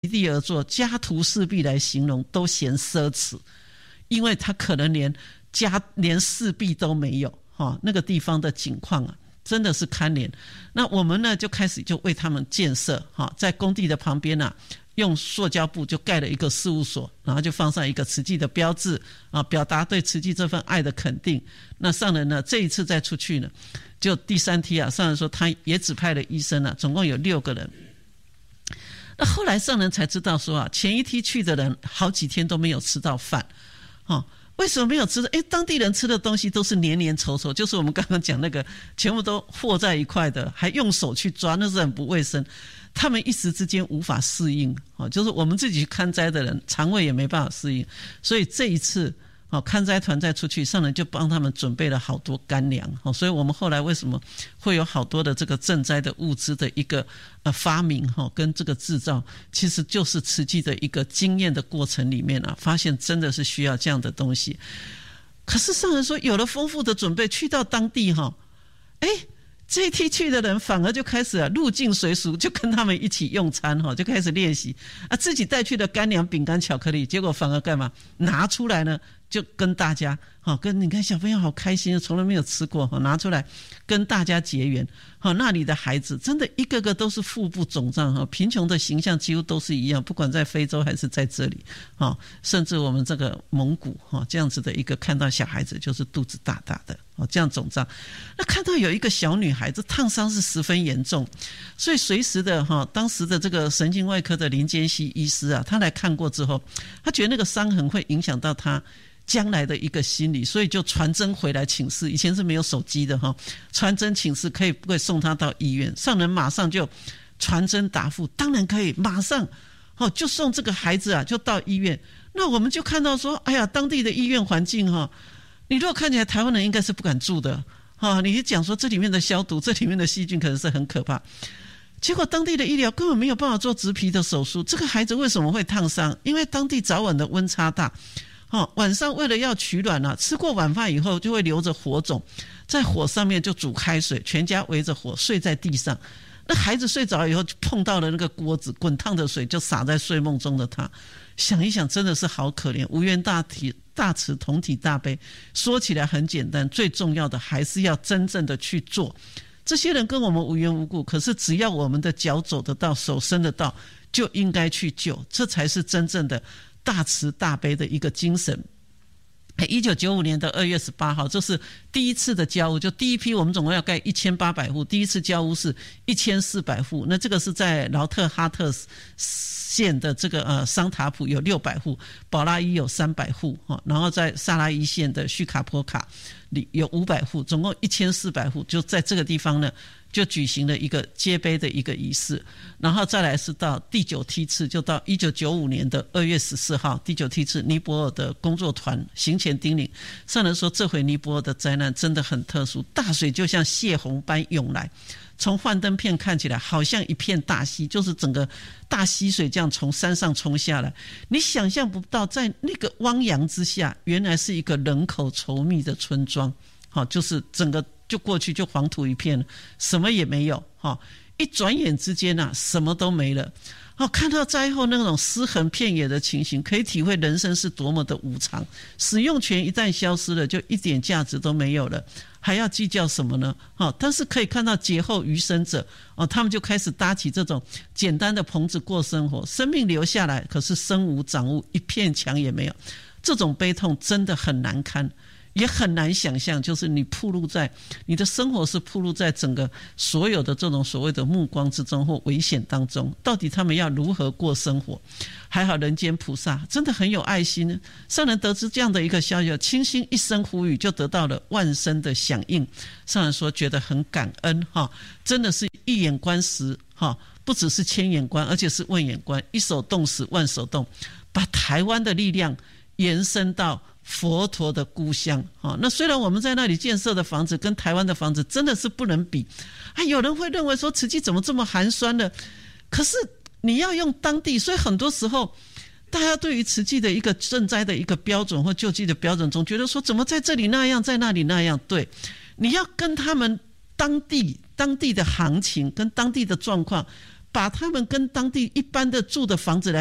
地而坐，家徒四壁来形容都嫌奢侈，因为他可能连四壁都没有，那个地方的景况啊真的是堪怜。那我们呢就开始就为他们建设，在工地的旁边啊，用塑胶布就盖了一个事务所，然后就放上一个慈济的标志啊，表达对慈济这份爱的肯定。那上人呢这一次再出去呢，就第3梯啊，上人说他也指派了医生啊，总共有6个人。那后来上人才知道说啊，前一梯去的人好几天都没有吃到饭，为什么没有吃的？当地人吃的东西都是黏黏稠稠，就是我们刚刚讲那个全部都和在一块的，还用手去抓，那是很不卫生。他们一时之间无法适应，就是我们自己去看灾的人肠胃也没办法适应。所以这一次看灾团再出去，上人就帮他们准备了好多干粮，所以我们后来为什么会有好多的这个赈灾的物资的一个发明跟这个制造，其实就是慈济的一个经验的过程里面啊，发现真的是需要这样的东西。可是上人说有了丰富的准备，去到当地这一梯去的人反而就开始入境随俗，就跟他们一起用餐，就开始练习自己带去的干粮、饼干、巧克力，结果反而干嘛拿出来呢？就跟大家你看小朋友好开心，从来没有吃过，拿出来跟大家结缘。那里的孩子真的一个个都是腹部肿胀，贫穷的形象几乎都是一样，不管在非洲还是在这里，甚至我们这个蒙古这样子的一个，看到小孩子就是肚子大大的这样肿胀。那看到有一个小女孩子烫伤是十分严重，所以随时的当时的这个神经外科的林坚熙医师啊，他来看过之后，他觉得那个伤痕会影响到他将来的一个心理，所以就传真回来请示。以前是没有手机的传真请示可以不可以送他到医院。上人马上就传真答复，当然可以，马上就送这个孩子啊就到医院。那我们就看到说，哎呀，当地的医院环境你如果看起来台湾人应该是不敢住的你讲说这里面的消毒，这里面的细菌可能是很可怕。结果当地的医疗根本没有办法做植皮的手术。这个孩子为什么会烫伤？因为当地早晚的温差大，晚上为了要取暖啊，吃过晚饭以后就会留着火种，在火上面就煮开水，全家围着火睡在地上。那孩子睡着以后就碰到了那个锅子，滚烫的水就洒在睡梦中的他。想一想真的是好可怜，无缘大慈同体大悲。说起来很简单，最重要的还是要真正的去做。这些人跟我们无缘无故，可是只要我们的脚走得到，手伸得到，就应该去救，这才是真正的大慈大悲的一个精神。1995年的2月18号，这是第一次的交屋，就第一批我们总共要盖1800户，第一次交屋是1400户。那这个是在劳特哈特县的这个桑塔普有600户，宝拉伊有300户，然后在萨拉伊县的叙卡坡卡里有500户，总共1400户，就在这个地方呢就举行了一个接碑的一个仪式。然后再来是到第9梯次，就到1995年的2月14号，第9梯次尼泊尔的工作团行前叮咛。上人说这回尼泊尔的灾难真的很特殊，大水就像泄洪般涌来，从幻灯片看起来好像一片大溪，就是整个大溪水这样从山上冲下来，你想象不到在那个汪洋之下原来是一个人口稠密的村庄，就是整个就过去就黄土一片了，什么也没有，一转眼之间啊什么都没了。看到灾后那种尸横遍野的情形，可以体会人生是多么的无常。使用权一旦消失了，就一点价值都没有了，还要计较什么呢？但是可以看到劫后余生者，他们就开始搭起这种简单的棚子过生活，生命留下来，可是身无长物，一片墙也没有。这种悲痛真的很难堪，也很难想象，就是你的生活是暴露在整个所有的这种所谓的目光之中或危险当中，到底他们要如何过生活？还好人间菩萨真的很有爱心，上人得知这样的一个消息，轻轻一声呼吁就得到了万声的响应。上人说觉得很感恩，真的是一眼观十，不只是千眼观，而且是万眼观，一手动十万手动，把台湾的力量延伸到佛陀的故乡。那虽然我们在那里建设的房子跟台湾的房子真的是不能比，有人会认为说慈济怎么这么寒酸呢？可是你要用当地，所以很多时候大家对于慈济的一个赈灾的一个标准或救济的标准，总觉得说怎么在这里那样，在那里那样。对，你要跟他们当地的行情跟当地的状况，把他们跟当地一般的住的房子来